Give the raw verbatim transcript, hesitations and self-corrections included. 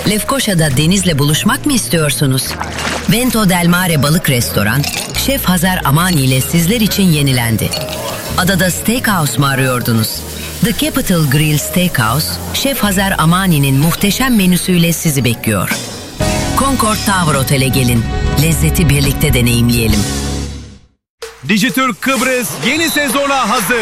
Lefkoşa'da denizle buluşmak mı istiyorsunuz? Vento Del Mare Balık Restoran, Şef Hazar Amani ile sizler için yenilendi. Adada steakhouse mu arıyordunuz? The Capital Grill Steakhouse, Şef Hazar Amani'nin muhteşem menüsüyle sizi bekliyor. Concord Tower Otel'e gelin. Lezzeti birlikte deneyimleyelim. Dijitürk Kıbrıs yeni sezona hazır.